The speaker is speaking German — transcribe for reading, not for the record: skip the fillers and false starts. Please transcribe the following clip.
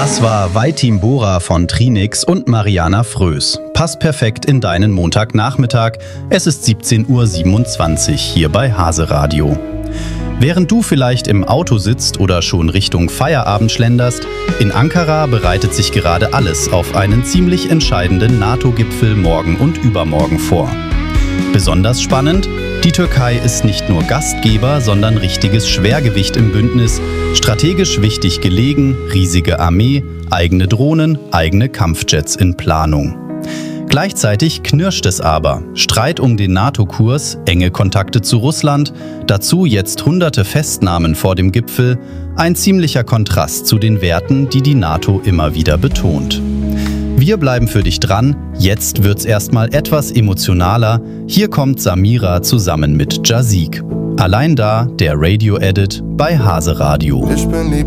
Das war Vadim Bora von Trinix und Mariana Frös. Passt perfekt in deinen Montagnachmittag. Es ist 17:27 Uhr hier bei Hase Radio. Während du vielleicht im Auto sitzt oder schon Richtung Feierabend schlenderst, in Ankara bereitet sich gerade alles auf einen ziemlich entscheidenden NATO-Gipfel morgen und übermorgen vor. Besonders spannend: Die Türkei ist nicht nur Gastgeber, sondern richtiges Schwergewicht im Bündnis, strategisch wichtig gelegen, riesige Armee, eigene Drohnen, eigene Kampfjets in Planung. Gleichzeitig knirscht es aber. Streit um den NATO-Kurs, enge Kontakte zu Russland, dazu jetzt hunderte Festnahmen vor dem Gipfel, ein ziemlicher Kontrast zu den Werten, die die NATO immer wieder betont. Wir bleiben für dich dran, jetzt wird's erstmal etwas emotionaler. Hier kommt Samira zusammen mit Jazik. Allein da, der Radio-Edit bei Hase Radio. Ich bin lieb